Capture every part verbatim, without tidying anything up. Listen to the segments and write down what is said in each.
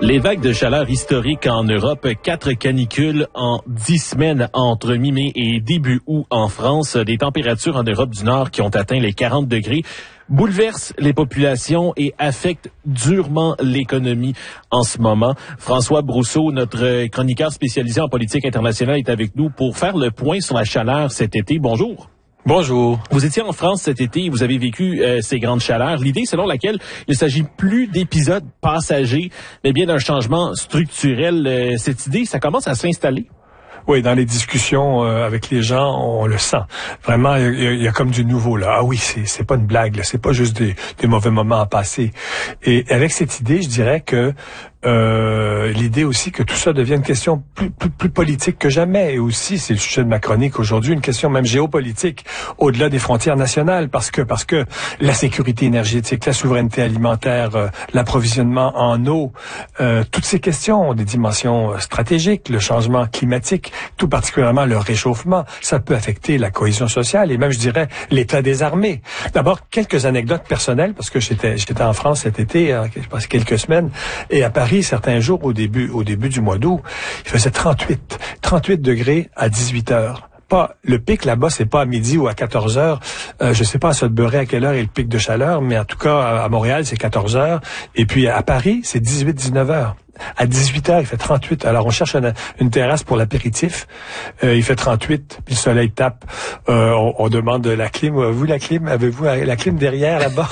Les vagues de chaleur historiques en Europe, quatre canicules en dix semaines entre mi-mai et début août en France, des températures en Europe du Nord qui ont atteint les quarante degrés, bouleversent les populations et affectent durement l'économie en ce moment. François Brousseau, notre chroniqueur spécialisé en politique internationale, est avec nous pour faire le point sur la chaleur cet été. Bonjour. Bonjour. Vous étiez en France cet été et vous avez vécu euh, ces grandes chaleurs. L'idée selon laquelle il ne s'agit plus d'épisodes passagers, mais bien d'un changement structurel. Euh, cette idée, ça commence à s'installer. Oui, dans les discussions euh, avec les gens, on le sent. Vraiment, il y, y, y a comme du nouveau là. Ah oui, c'est c'est pas une blague, là. C'est pas juste des, des mauvais moments à passer. Et avec cette idée, je dirais que euh, l'idée aussi que tout ça devient une question plus, plus, plus politique que jamais. Et aussi, c'est le sujet de ma chronique aujourd'hui, une question même géopolitique, au-delà des frontières nationales, parce que parce que la sécurité énergétique, la souveraineté alimentaire, euh, l'approvisionnement en eau, euh, toutes ces questions ont des dimensions stratégiques, le changement climatique, tout particulièrement le réchauffement, ça peut affecter la cohésion sociale et même, je dirais, l'état des armées. D'abord, quelques anecdotes personnelles, parce que j'étais j'étais en France cet été, hein, je passe quelques semaines, et à Paris, certains jours, au début au début du mois d'août, il faisait trente-huit degrés à dix-huit heures. Pas, le pic là-bas, c'est pas à midi ou à quatorze heures. Euh, je sais pas à Sudbury à quelle heure est le pic de chaleur, mais en tout cas, à Montréal, c'est quatorze heures. Et puis à Paris, c'est dix-huit dix-neuf heures. À dix-huit heures, il fait trente-huit. Alors, on cherche une, une terrasse pour l'apéritif. Euh, il fait trente-huit, puis le soleil tape. Euh, on, on demande la clim. Vous, la clim? Avez-vous la clim derrière, là-bas?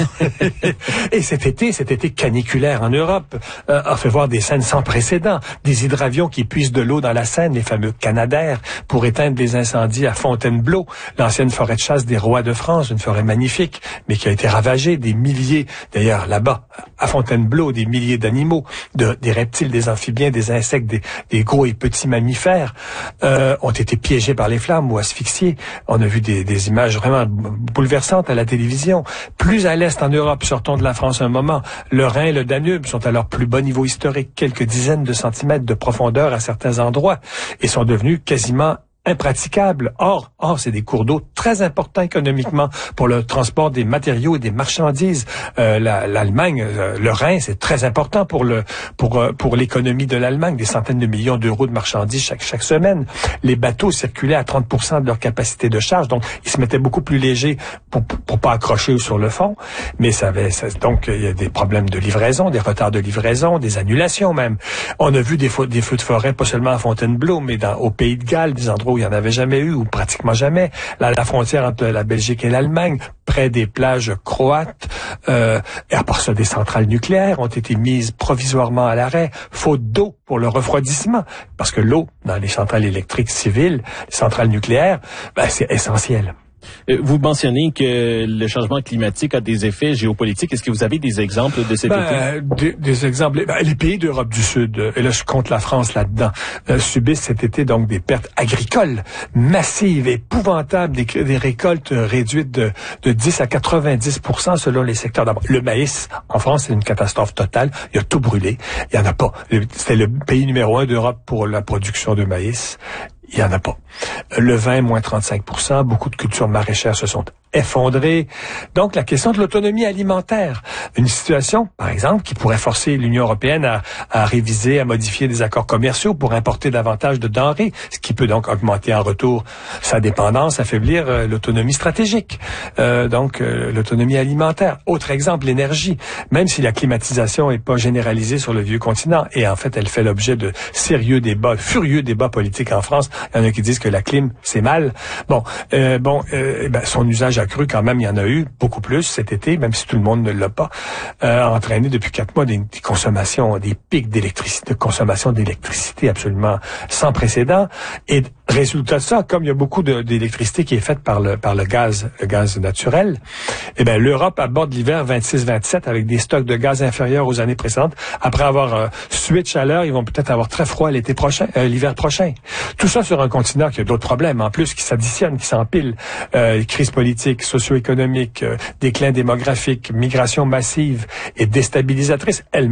Et cet été, cet été caniculaire en Europe, euh, a fait voir des scènes sans précédent. Des hydravions qui puisent de l'eau dans la Seine, les fameux Canadair, pour éteindre les incendies à Fontainebleau, l'ancienne forêt de chasse des rois de France, une forêt magnifique, mais qui a été ravagée. Des milliers, d'ailleurs, là-bas, à Fontainebleau, des milliers d'animaux, de, des reptiles, des amphibiens, des insectes, des, des gros et petits mammifères euh, ont été piégés par les flammes ou asphyxiés. On a vu des, des images vraiment bouleversantes à la télévision. Plus à l'est en Europe, sortons de la France un moment, le Rhin et le Danube sont à leur plus bas niveau historique, quelques dizaines de centimètres de profondeur à certains endroits, et sont devenus quasiment impraticable. Or, or, c'est des cours d'eau très importants économiquement pour le transport des matériaux et des marchandises. Euh, la, L'Allemagne, euh, le Rhin, c'est très important pour le pour euh, pour l'économie de l'Allemagne. Des centaines de millions d'euros de marchandises chaque chaque semaine. Les bateaux circulaient à trente pour cent de leur capacité de charge, donc ils se mettaient beaucoup plus légers pour pour pas accrocher sur le fond. Mais ça avait ça, donc il y a des problèmes de livraison, des retards de livraison, des annulations même. On a vu des feux, des feux de forêt pas seulement à Fontainebleau, mais dans au Pays de Galles, des endroits où il n'y en avait jamais eu, ou pratiquement jamais. Là, la frontière entre la Belgique et l'Allemagne, près des plages croates, euh, et à part ça, des centrales nucléaires ont été mises provisoirement à l'arrêt, faute d'eau pour le refroidissement, parce que l'eau, dans les centrales électriques civiles, les centrales nucléaires, ben, c'est essentiel. Vous mentionnez que le changement climatique a des effets géopolitiques. Est-ce que vous avez des exemples de cet ben, été? Des, des exemples. Ben, les pays d'Europe du Sud, et là je compte la France là-dedans, euh, subissent cet été donc des pertes agricoles massives, épouvantables, des, des récoltes réduites de, de dix à quatre-vingt-dix pour cent selon les secteurs d'abord. Le maïs, en France, c'est une catastrophe totale. Il a tout brûlé. Il y en a pas. C'était le pays numéro un d'Europe pour la production de maïs. Il y en a pas. Le vin, moins trente-cinq pour cent. Beaucoup de cultures maraîchères se sont effondrées. Donc, la question de l'autonomie alimentaire. Une situation, par exemple, qui pourrait forcer l'Union européenne à, à réviser, à modifier des accords commerciaux pour importer davantage de denrées, ce qui peut donc augmenter en retour sa dépendance, affaiblir euh, l'autonomie stratégique. Euh, donc, euh, l'autonomie alimentaire. Autre exemple, l'énergie. Même si la climatisation n'est pas généralisée sur le vieux continent, et en fait, elle fait l'objet de sérieux débats, furieux débats politiques en France. Il y en a qui disent que la clim, c'est mal. Bon, euh, bon, euh, ben, son usage accru quand même, il y en a eu beaucoup plus cet été, même si tout le monde ne l'a pas, euh, entraîné depuis quatre mois des, des consommations, des pics d'électricité, de consommation d'électricité absolument sans précédent. Et résultat de ça, comme il y a beaucoup de, d'électricité qui est faite par le par le gaz, le gaz naturel, eh ben l'Europe aborde l'hiver vingt-six vingt-sept avec des stocks de gaz inférieurs aux années précédentes. Après avoir euh, sué de chaleur, ils vont peut-être avoir très froid l'été prochain, euh, l'hiver prochain. Tout ça sur un continent qui a d'autres problèmes, en plus, qui s'additionnent, qui s'empilent. Euh, crise politique, socio-économique, euh, déclin démographique, migration massive et déstabilisatrice, elle-même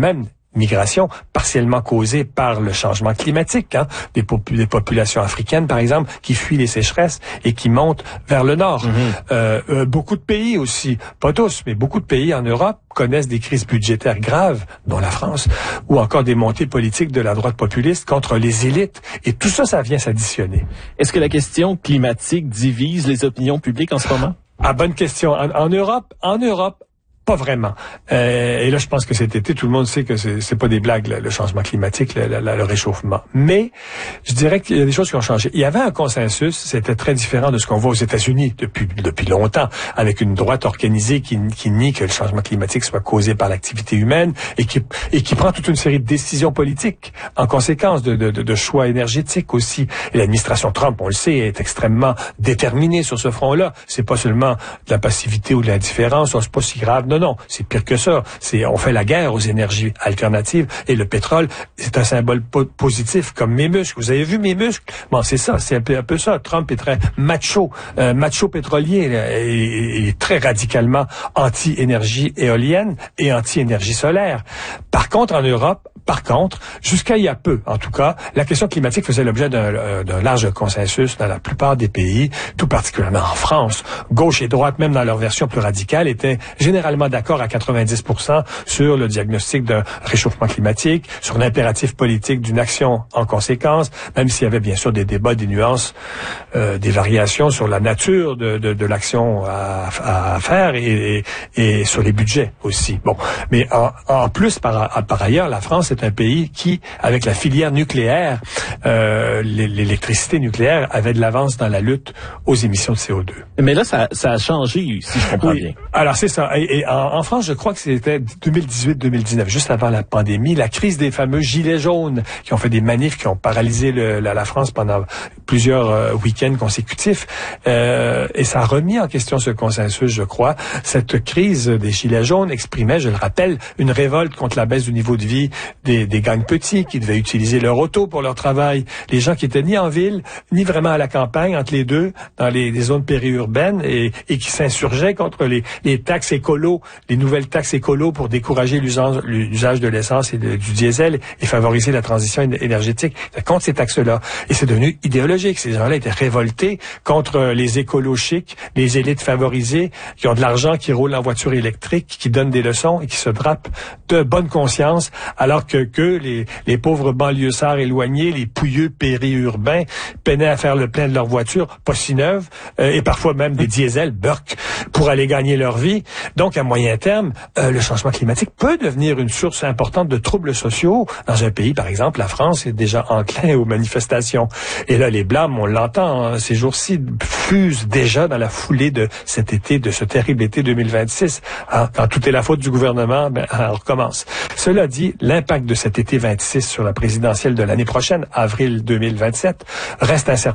migration partiellement causée par le changement climatique, hein, des, popu- des populations africaines, par exemple, qui fuient les sécheresses et qui montent vers le nord. Mm-hmm. Euh, euh, beaucoup de pays aussi, pas tous, mais beaucoup de pays en Europe connaissent des crises budgétaires graves, dont la France, ou encore des montées politiques de la droite populiste contre les élites. Et tout ça, ça vient s'additionner. Est-ce que la question climatique divise les opinions publiques en ce moment? Ah, bonne question. En, en Europe, en Europe, pas vraiment. Euh, et là, je pense que cet été, tout le monde sait que c'est, c'est pas des blagues, là, le changement climatique, le, le, le réchauffement. Mais je dirais qu'il y a des choses qui ont changé. Il y avait un consensus, c'était très différent de ce qu'on voit aux États-Unis depuis depuis longtemps, avec une droite organisée qui, qui nie que le changement climatique soit causé par l'activité humaine et qui et qui prend toute une série de décisions politiques en conséquence de, de, de, de choix énergétiques aussi. Et l'administration Trump, on le sait, est extrêmement déterminée sur ce front-là. C'est pas seulement de la passivité ou de l'indifférence, c'est pas si grave. Non, non, c'est pire que ça. C'est, on fait la guerre aux énergies alternatives et le pétrole, c'est un symbole po- positif comme mes muscles. Vous avez vu mes muscles? Bon, c'est ça, c'est un peu, un peu ça. Trump est très macho, euh, macho pétrolier et, et très radicalement anti-énergie éolienne et anti-énergie solaire. Par contre, en Europe, Par contre, jusqu'à il y a peu, en tout cas, la question climatique faisait l'objet d'un, d'un large consensus dans la plupart des pays, tout particulièrement en France. Gauche et droite, même dans leur version plus radicale, étaient généralement d'accord à quatre-vingt-dix pour cent sur le diagnostic d'un réchauffement climatique, sur l'impératif politique d'une action en conséquence, même s'il y avait bien sûr des débats, des nuances, euh, des variations sur la nature de, de, de l'action à, à faire et, et, et sur les budgets aussi. Bon, mais en, en plus, par, par ailleurs, la France est un pays qui, avec la filière nucléaire, euh, l'électricité nucléaire, avait de l'avance dans la lutte aux émissions de C O deux. Mais là, ça, ça a changé, si je comprends oui. bien. Alors, c'est ça. Et, et en, en France, je crois que c'était deux mille dix-huit deux mille dix-neuf, juste avant la pandémie, la crise des fameux gilets jaunes qui ont fait des manifs, qui ont paralysé le, la, la France pendant plusieurs euh, week-ends consécutifs. Euh, et ça a remis en question ce consensus, je crois. Cette crise des gilets jaunes exprimait, je le rappelle, une révolte contre la baisse du niveau de vie des, des gangs petits qui devaient utiliser leur auto pour leur travail. Les gens qui étaient ni en ville, ni vraiment à la campagne, entre les deux, dans les, les zones périurbaines, et, et qui s'insurgeaient contre les, les taxes écolos, les nouvelles taxes écolos pour décourager l'usage, l'usage de l'essence et de, du diesel et favoriser la transition énergétique. C'est contre ces taxes-là. Et c'est devenu idéologique. Ces gens-là étaient révoltés contre les écolos chics, les élites favorisées, qui ont de l'argent, qui roulent en voiture électrique, qui donnent des leçons et qui se drapent de bonne conscience, alors que, que les, les pauvres banlieusards éloignés, les pouilleux périurbains, peinaient à faire le plein de leur voiture, pas si neuve, euh, et parfois même des diesels, Burke, pour aller gagner leur vie. Donc, à moyen terme, euh, le changement climatique peut devenir une source importante de troubles sociaux. Dans un pays, par exemple, la France est déjà enclin aux manifestations. Et là, les blâmes, on l'entend, hein, ces jours-ci, fusent déjà dans la foulée de cet été, de ce terrible été deux mille vingt-six. Hein, quand tout est la faute du gouvernement, ben, on recommence. Cela dit, l'impact de cet été vingt-six sur la présidentielle de l'année prochaine, avril deux mille vingt-sept, reste incertain.